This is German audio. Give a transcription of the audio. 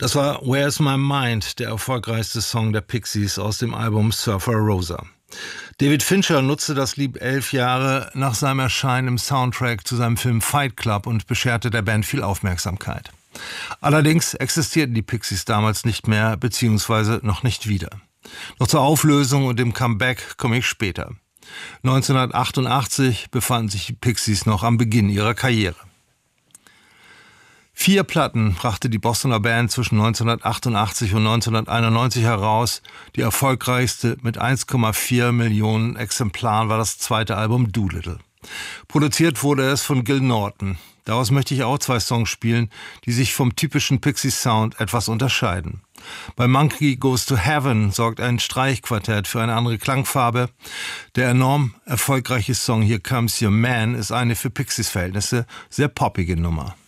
Das war Where's My Mind, der erfolgreichste Song der Pixies aus dem Album Surfer Rosa. David Fincher nutzte das Lied 11 Jahre nach seinem Erscheinen im Soundtrack zu seinem Film Fight Club und bescherte der Band viel Aufmerksamkeit. Allerdings existierten die Pixies damals nicht mehr, beziehungsweise noch nicht wieder. Noch zur Auflösung und dem Comeback komme ich später. 1988 befanden sich die Pixies noch am Beginn ihrer Karriere. 4 Platten brachte die Bostoner Band zwischen 1988 und 1991 heraus. Die erfolgreichste mit 1,4 Millionen Exemplaren war das zweite Album Doolittle. Produziert wurde es von Gil Norton. Daraus möchte ich auch 2 Songs spielen, die sich vom typischen Pixies-Sound etwas unterscheiden. Bei Monkey Goes to Heaven sorgt ein Streichquartett für eine andere Klangfarbe. Der enorm erfolgreiche Song Here Comes Your Man ist eine für Pixies-Verhältnisse sehr poppige Nummer.